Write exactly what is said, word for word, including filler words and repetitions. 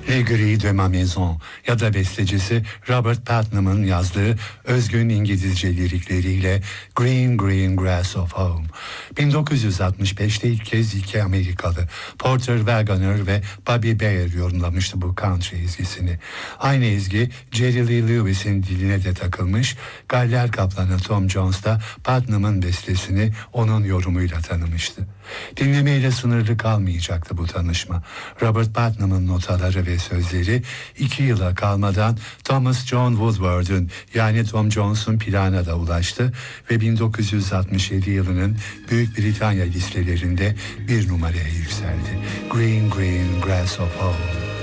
Le Gris de ma Maison ya da bestecisi Robert Putnam'ın yazdığı özgün İngilizce lirikleriyle Green Green Grass of Home. bin dokuz yüz altmış beşte ilk kez iki Amerikalı Porter Wagoner ve Bobby Bayer yorumlamıştı bu country ezgisini. Aynı ezgi Jerry Lee Lewis'in diline de takılmış. Galler kaplanı Tom Jones da Putnam'ın bestesini onun yorumuyla tanımıştı. Dinlemeyle sınırlı kalmayacaktı bu tanışma. Robert Putnam'ın notaları ve sözleri iki yıla kalmadan Thomas John Woodward'ın yani Tom Jones'un plana da ulaştı ve bin dokuz yüz altmış yedi yılının Büyük Britanya listelerinde bir numaraya yükseldi. Green Green Grass of Home.